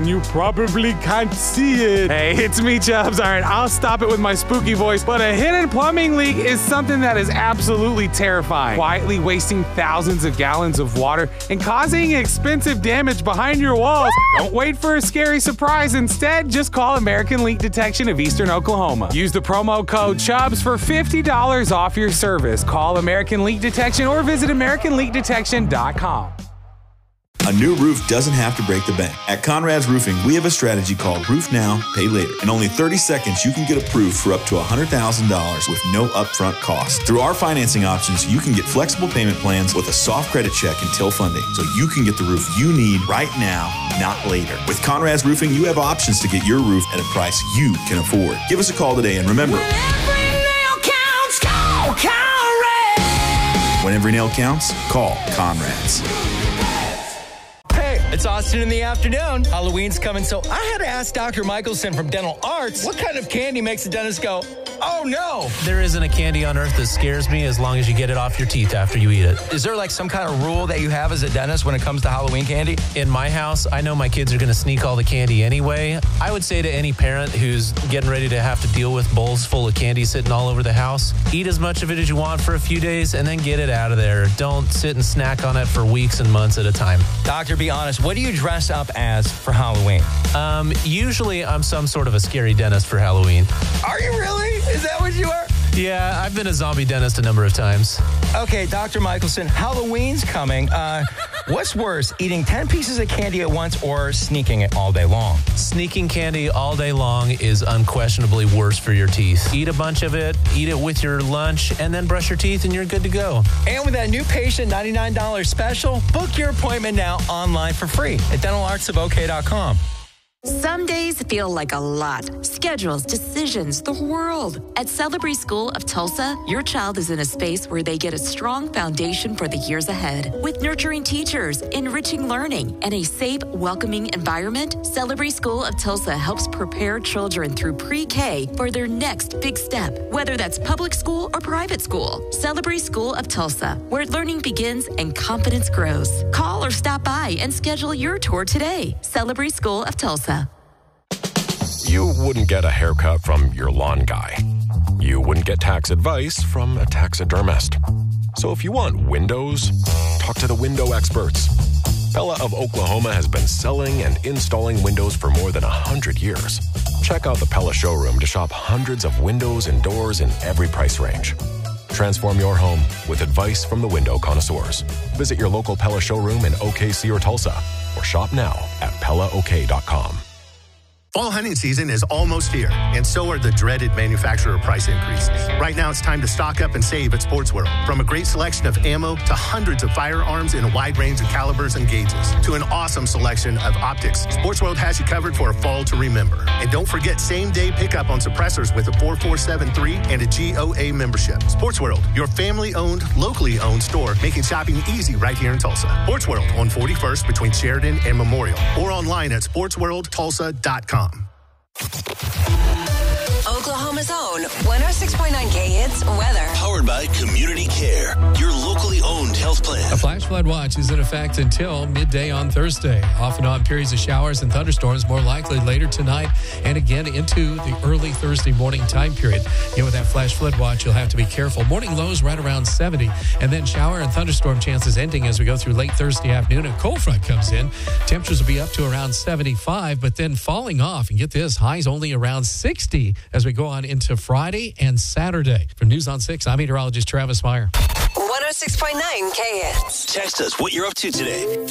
and you probably can't see it. Hey, it's me, Chubbs. All right, I'll stop it with my spooky voice, but a hidden plumbing leak is something that is absolutely terrifying, quietly wasting thousands of gallons of water and causing expensive damage behind your walls. Don't wait for a scary surprise. Instead, just call American Leak Detection of Eastern Oklahoma. Use the promo code CHUBBS for $50 off your service. Call American Leak Detection or visit AmericanLeakDetection.com. A new roof doesn't have to break the bank. At Conrad's Roofing, we have a strategy called Roof Now, Pay Later. In only 30 seconds, you can get approved for up to $100,000 with no upfront cost. Through our financing options, you can get flexible payment plans with a soft credit check until funding, so you can get the roof you need right now, not later. With Conrad's Roofing, you have options to get your roof at a price you can afford. Give us a call today, and remember, when every nail counts, call Conrad's. When every nail counts, call Conrad's. It's Austin in the afternoon. Halloween's coming, so I had to ask Dr. Michelson from Dental Arts, what kind of candy makes a dentist go, oh no? There isn't a candy on earth that scares me as long as you get it off your teeth after you eat it. Is there like some kind of rule that you have as a dentist when it comes to Halloween candy? In my house, I know my kids are going to sneak all the candy anyway. I would say to any parent who's getting ready to have to deal with bowls full of candy sitting all over the house, eat as much of it as you want for a few days and then get it out of there. Don't sit and snack on it for weeks and months at a time. Doctor, be honest, what do you dress up as for Halloween? Usually I'm some sort of a scary dentist for Halloween. Are you really? Is that what you are? Yeah, I've been a zombie dentist a number of times. Okay, Dr. Michelson, Halloween's coming. What's worse, eating 10 pieces of candy at once or sneaking it all day long? Sneaking candy all day long is unquestionably worse for your teeth. Eat a bunch of it, eat it with your lunch, and then brush your teeth and you're good to go. And with that new patient $99 special, book your appointment now online for free at dentalartsofok.com. Some days feel like a lot. Schedules, decisions, the world. At Celebree School of Tulsa, your child is in a space where they get a strong foundation for the years ahead. With nurturing teachers, enriching learning, and a safe, welcoming environment, Celebree School of Tulsa helps prepare children through pre-K for their next big step, whether that's public school or private school. Celebree School of Tulsa, where learning begins and confidence grows. Call or stop by and schedule your tour today. Celebree School of Tulsa. You wouldn't get a haircut from your lawn guy. You wouldn't get tax advice from a taxidermist. So if you want windows, talk to the window experts. Pella of Oklahoma has been selling and installing windows for more than 100 years. Check out the Pella showroom to shop hundreds of windows and doors in every price range. Transform your home with advice from the window connoisseurs. Visit your local Pella showroom in OKC or Tulsa, or shop now at PellaOK.com. Fall hunting season is almost here, and so are the dreaded manufacturer price increases. Right now, it's time to stock up and save at Sports World. From a great selection of ammo to hundreds of firearms in a wide range of calibers and gauges to an awesome selection of optics, Sports World has you covered for a fall to remember. And don't forget same-day pickup on suppressors with a 4473 and a GOA membership. Sports World, your family-owned, locally owned store, making shopping easy right here in Tulsa. Sports World on 41st between Sheridan and Memorial, or online at sportsworldtulsa.com. Oklahoma's own 106.9 Hits weather. Powered by Community Care, your locally owned health plan. A flash flood watch is in effect until midday on Thursday. Off and on periods of showers and thunderstorms more likely later tonight and again into the early Thursday morning time period. With that flash flood watch, you'll have to be careful. Morning lows right around 70, and then shower and thunderstorm chances ending as we go through late Thursday afternoon. A cold front comes in. Temperatures will be up to around 75, but then falling off. And get this, highs only around 60 as we go on into Friday and Saturday. For News on 6, I'm meteorologist Travis Meyer. 106.9 KHits. Text us what you're up to today.